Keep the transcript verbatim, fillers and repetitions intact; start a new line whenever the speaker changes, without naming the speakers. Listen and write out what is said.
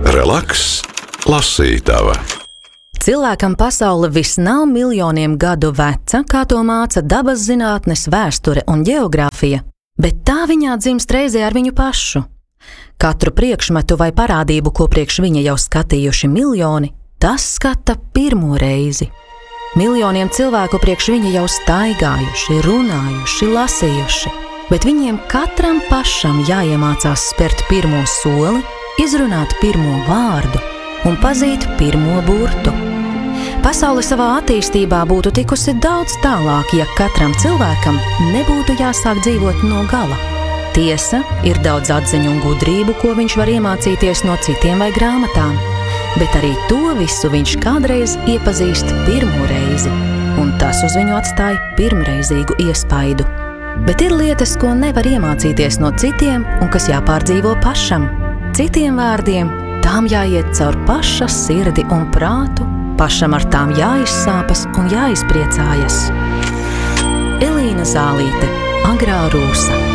Relaks, lasītava.
Cilvēkam pasaule vis nav miljoniem gadu veca, kā to māca dabas zinātnes, vēsture un ģeogrāfija, bet tā viņā dzimst reizē ar viņu pašu. Katru priekšmetu vai parādību, ko priekš viņa jau skatījuši miljoni, tas skata pirmo reizi. Miljoniem cilvēku priekš viņa jau staigājuši, runājuši, lasījuši, bet viņiem katram pašam jāiemācās spērt pirmo soli, izrunāt pirmo vārdu un pazīt pirmo burtu. Pasaule savā attīstībā būtu tikusi daudz tālāk, ja katram cilvēkam nebūtu jāsāk dzīvot no gala. Tiesa, ir daudz atziņu un gudrību, ko viņš var iemācīties no citiem vai grāmatām, bet arī to visu viņš kādreiz iepazīst pirmo reizi, un tas uz viņu atstāja pirmreizīgu iespaidu. Bet ir lietas, ko nevar iemācīties no citiem un kas jāpārdzīvo pašam. Citiem vārdiem, tām jāiet caur paša sirdi un prātu, pašam ar tām jāizsāpas un jāizpriecājas. Elīna Zālīte, Agrā rūsa.